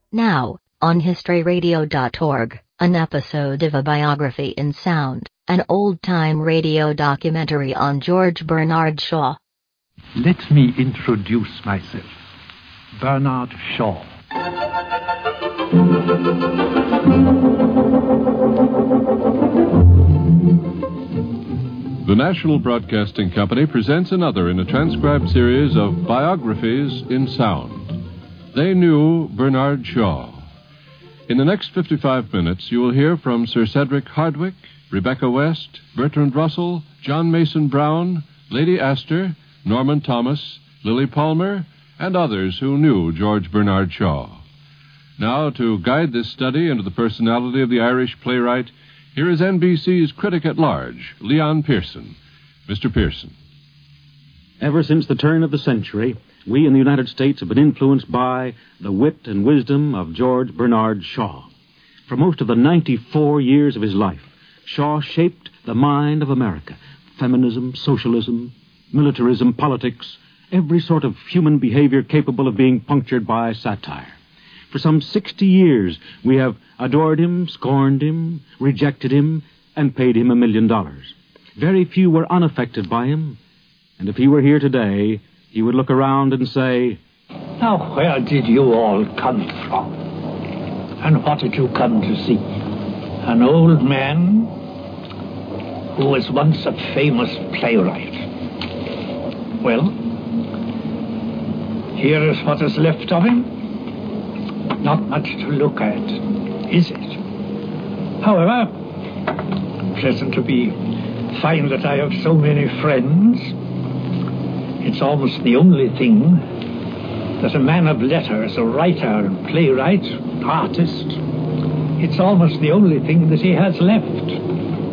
Now, on historyradio.org, an episode of A Biography in Sound, an old-time radio documentary on George Bernard Shaw. Let me introduce myself. Bernard Shaw. The National Broadcasting Company presents another in a transcribed series of Biographies in Sound. They knew Bernard Shaw. In the next 55 minutes, you will hear from Sir Cedric Hardwicke, Rebecca West, Bertrand Russell, John Mason Brown, Lady Astor, Norman Thomas, Lily Palmer, and others who knew George Bernard Shaw. Now, to guide this study into the personality of the Irish playwright, here is NBC's critic at large, Leon Pearson. Mr. Pearson. Ever since the turn of the century, we in the United States have been influenced by the wit and wisdom of George Bernard Shaw. For most of the 94 years of his life, Shaw shaped the mind of America. Feminism, socialism, militarism, politics, every sort of human behavior capable of being punctured by satire. For some 60 years, we have adored him, scorned him, rejected him, and paid him $1 million. Very few were unaffected by him, and if he were here today, he would look around and say, "Now, where did you all come from? And what did you come to see? An old man who was once a famous playwright. Well, here is what is left of him. Not much to look at, is it? However, pleasant to find that I have so many friends. It's almost the only thing that a man of letters, a writer, playwright, artist, it's almost the only thing that he has left.